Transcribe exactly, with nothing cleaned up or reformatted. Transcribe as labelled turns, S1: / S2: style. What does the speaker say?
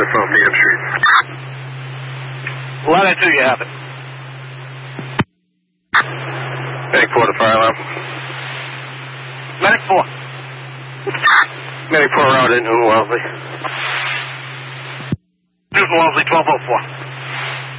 S1: South Main Street.
S2: eleven two, you have it.
S1: Medic four, the fire alarm.
S2: Medic four.
S1: Medic four out in Newton Wellesley.
S2: Newton Wellesley, twelve oh four.